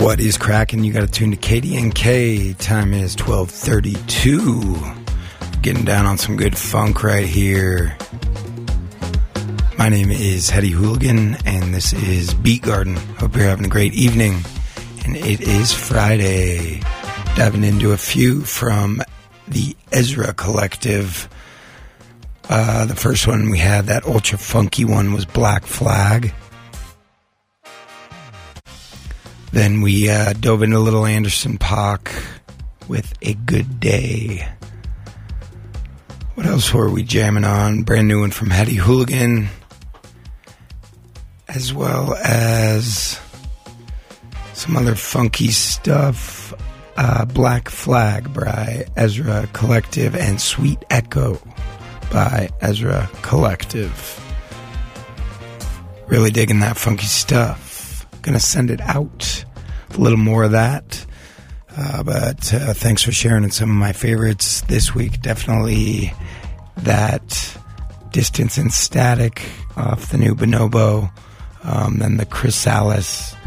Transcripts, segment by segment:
What is cracking? You got to tune to KDNK. Time is 12:32. Getting down on some good funk right here. My name is Hetty Hooligan, and this is Beat Garden. Hope you're having a great evening. And it is Friday. Diving into a few from the Ezra Collective. The first one we had, that ultra funky one, was Black Flag. Then we dove into Little Anderson .Paak with A Good Day. What else were we jamming on? Brand new one from Hetty Hooligan, as well as some other funky stuff. Black Flag by Ezra Collective and Sweet Echo by Ezra Collective. Really digging that funky stuff. Gonna send it out. A little more of that. But thanks for sharing in some of my favorites this week. Definitely that Distance and Static off the new Bonobo. Then the Chrysalis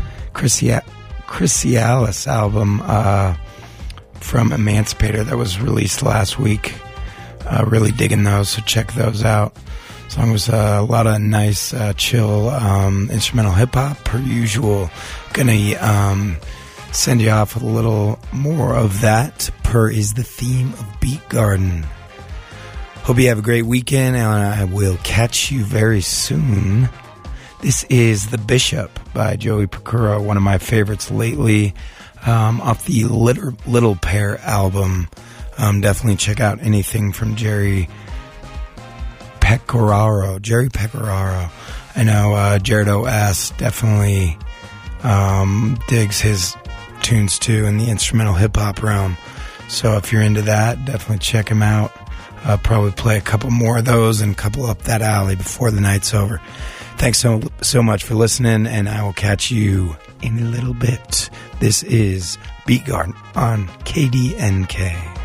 album from Emancipator that was released last week. Really digging those, so check those out. Song was a lot of nice, chill, instrumental hip-hop, per usual. Gonna send you off with a little more of that, per is the theme of Beat Garden. Hope you have a great weekend, and I will catch you very soon. This is The Bishop by Joey Pecora, one of my favorites lately, off the Little Pair album. Definitely check out anything from Jerry Pecoraro. I know Jared O.S. definitely digs his tunes too in the instrumental hip-hop realm. So if you're into that, definitely check him out. Probably play a couple more of those and couple up that alley before the night's over. Thanks so much for listening, and I will catch you in a little bit. This is Beat Garden on KDNK.